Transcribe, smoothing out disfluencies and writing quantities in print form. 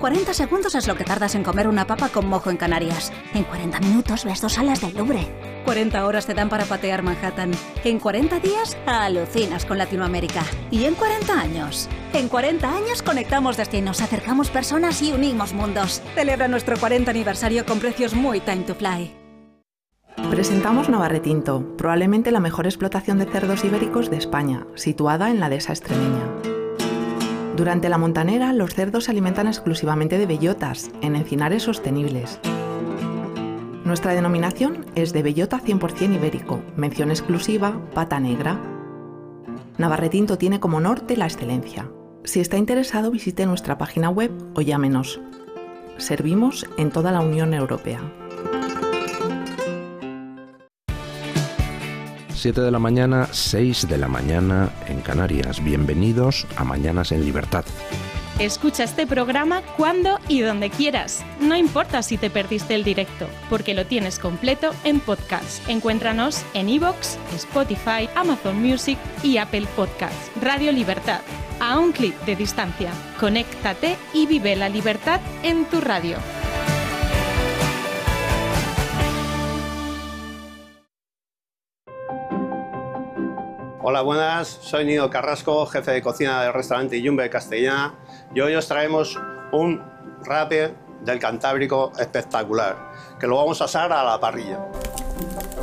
40 segundos es lo que tardas en comer una papa con mojo en Canarias. En 40 minutos ves 2 salas del Louvre. 40 horas te dan para patear Manhattan. En 40 días alucinas con Latinoamérica. Y en 40 años. En 40 años conectamos destinos, acercamos personas y unimos mundos. Celebra nuestro 40 aniversario con precios muy time to fly. Presentamos Navarretinto, probablemente la mejor explotación de cerdos ibéricos de España, situada en la dehesa extremeña. Durante la montanera, los cerdos se alimentan exclusivamente de bellotas, en encinares sostenibles. Nuestra denominación es de bellota 100% ibérico, mención exclusiva, pata negra. Navarretinto tiene como norte la excelencia. Si está interesado, visite nuestra página web o llámenos. Servimos en toda la Unión Europea. 7 de la mañana, 6 de la mañana en Canarias. Bienvenidos a Mañanas en Libertad. Escucha este programa cuando y donde quieras. No importa si te perdiste el directo, porque lo tienes completo en podcast. Encuéntranos en iVoox, Spotify, Amazon Music y Apple Podcasts. Radio Libertad, a un clic de distancia. Conéctate y vive la libertad en tu radio. Hola, buenas, soy Nino Carrasco, jefe de cocina del restaurante Yumbe Castellana, y hoy os traemos un rape del Cantábrico espectacular, que lo vamos a asar a la parrilla.